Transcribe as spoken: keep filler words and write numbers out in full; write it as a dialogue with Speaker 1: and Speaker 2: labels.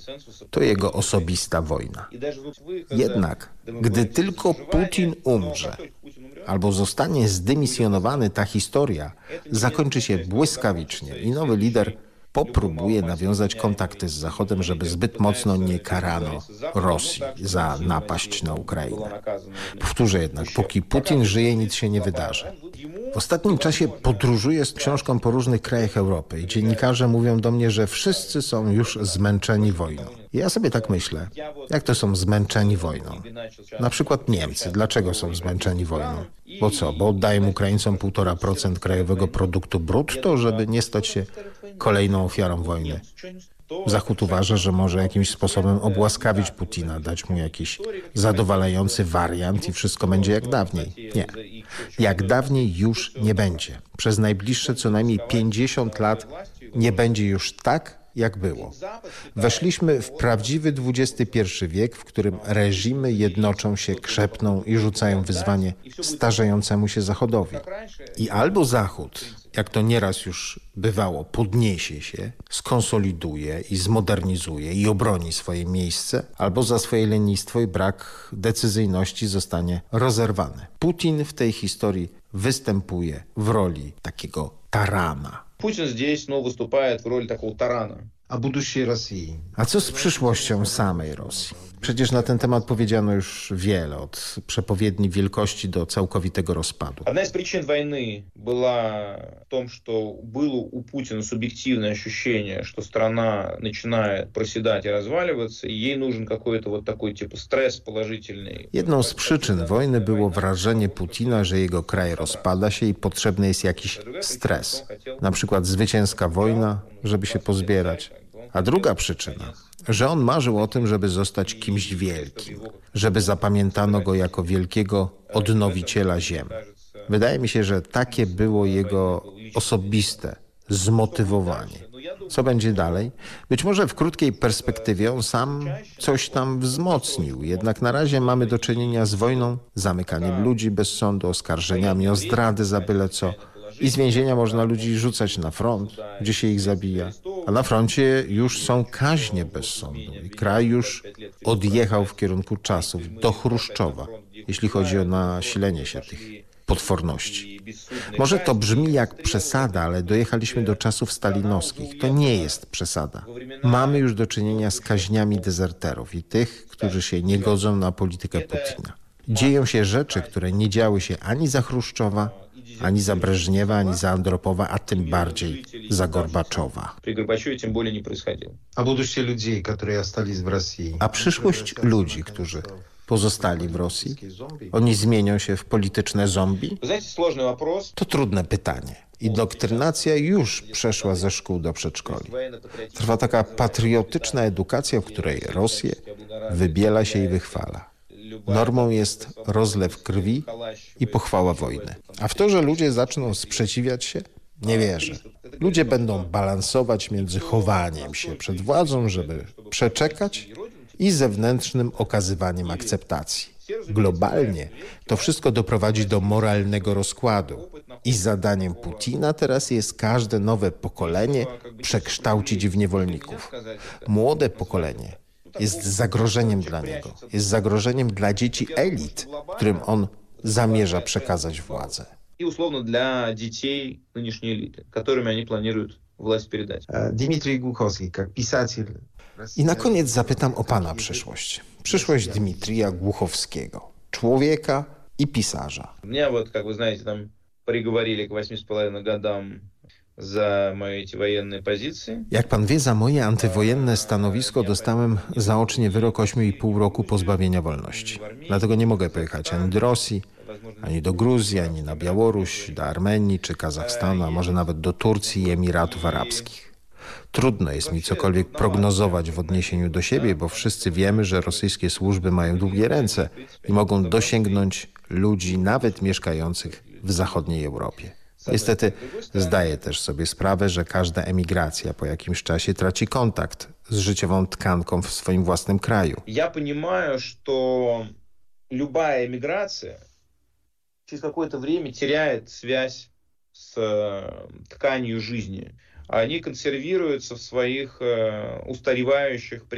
Speaker 1: To jego osobista wojna. Jednak gdy tylko Putin umrze albo zostanie zdymisjonowany, ta historia zakończy się błyskawicznie i nowy lider popróbuje nawiązać kontakty z Zachodem, żeby zbyt mocno nie karano Rosji za napaść na Ukrainę. Powtórzę jednak, póki Putin żyje, nic się nie wydarzy. W ostatnim czasie podróżuję z książką po różnych krajach Europy i dziennikarze mówią do mnie, że wszyscy są już zmęczeni wojną. I ja sobie tak myślę, jak to są zmęczeni wojną? Na przykład Niemcy. Dlaczego są zmęczeni wojną? Bo co? Bo oddają Ukraińcom półtora procent krajowego produktu brutto, żeby nie stać się kolejną ofiarą wojny. Zachód uważa, że może jakimś sposobem obłaskawić Putina, dać mu jakiś zadowalający wariant i wszystko będzie jak dawniej. Nie. Jak dawniej już nie będzie. Przez najbliższe co najmniej pięćdziesiąt lat nie będzie już tak, jak było. Weszliśmy w prawdziwy dwudziesty pierwszy wiek, w którym reżimy jednoczą się, krzepną i rzucają wyzwanie starzejącemu się Zachodowi. I albo Zachód, jak to nieraz już bywało, podniesie się, skonsoliduje i zmodernizuje i obroni swoje miejsce, albo za swoje lenistwo i brak decyzyjności zostanie rozerwany. Putin w tej historii występuje w roli takiego tarana.
Speaker 2: Putin здесь снова выступает в роли такого тарана.
Speaker 1: A будущее Rosji. A co z przyszłością samej Rosji? Przecież na ten temat powiedziano już wiele, od przepowiedni wielkości do całkowitego rozpadu.
Speaker 2: Одна из причин войны была в том, что было у Путина субъективное ощущение, что страна начинает проседать и разваливаться, и ей нужен какой-то вот такой типа стресс положительный.
Speaker 1: Jedną z przyczyn wojny było wrażenie Putina, że jego kraj rozpada się i potrzebny jest jakiś stres. Na przykład zwycięska wojna, żeby się pozbierać. A druga przyczyna, że on marzył o tym, żeby zostać kimś wielkim, żeby zapamiętano go jako wielkiego odnowiciela ziem. Wydaje mi się, że takie było jego osobiste zmotywowanie. Co będzie dalej? Być może w krótkiej perspektywie on sam coś tam wzmocnił, jednak na razie mamy do czynienia z wojną, zamykaniem ludzi bez sądu, oskarżeniami o zdrady za byle co. I z więzienia można ludzi rzucać na front, gdzie się ich zabija. A na froncie już są kaźnie bez sądu. I kraj już odjechał w kierunku czasów do Chruszczowa, jeśli chodzi o nasilenie się tych potworności. Może to brzmi jak przesada, ale dojechaliśmy do czasów stalinowskich. To nie jest przesada. Mamy już do czynienia z kaźniami dezerterów i tych, którzy się nie godzą na politykę Putina. Dzieją się rzeczy, które nie działy się ani za Chruszczowa, ani za Breżniewa, ani za Andropowa, a tym bardziej za Gorbaczowa.
Speaker 3: A будущее людей, которые остались в России.
Speaker 1: A przyszłość ludzi, którzy pozostali w Rosji, oni zmienią się w polityczne zombie? To trudne pytanie. I doktrynacja już przeszła ze szkół do przedszkoli. Trwa taka patriotyczna edukacja, w której Rosję wybiela się i wychwala. Normą jest rozlew krwi i pochwała wojny. A w to, że ludzie zaczną sprzeciwiać się? Nie wierzę. Ludzie będą balansować między chowaniem się przed władzą, żeby przeczekać, i zewnętrznym okazywaniem akceptacji. Globalnie to wszystko doprowadzi do moralnego rozkładu. I zadaniem Putina teraz jest każde nowe pokolenie przekształcić w niewolników. Młode pokolenie jest zagrożeniem dla niego. Jest zagrożeniem dla dzieci elit, którym on zamierza przekazać władzę.
Speaker 2: I условно dla dzieci нынешней элиты, которыми они планируют власть передать.
Speaker 3: Дмитрий Глуховский, как писатель.
Speaker 1: I na koniec zapytam o pana przyszłość. Przyszłość Dmitrija Głuchowskiego, człowieka i pisarza.
Speaker 2: Меня вот, как вы знаете, там приговорили к восьми с половиной годам za moje эти военные позиции.
Speaker 1: Jak pan wie, za moje antywojenne stanowisko dostałem zaocznie wyrok ośmiu i pół roku pozbawienia wolności. Dlatego nie mogę pojechać ani do Rosji, ani do Gruzji, ani na Białoruś, do Armenii czy Kazachstanu, a może nawet do Turcji i Emiratów Arabskich. Trudno jest mi cokolwiek prognozować w odniesieniu do siebie, bo wszyscy wiemy, że rosyjskie służby mają długie ręce i mogą dosięgnąć ludzi nawet mieszkających w zachodniej Europie. Niestety zdaję też sobie sprawę, że każda emigracja po jakimś czasie traci kontakt z życiową tkanką w swoim własnym kraju.
Speaker 2: Я понимаю, что любая эмиграция через какое-то время теряет связь с тканью жизни. Они консервируются в своих устаревающих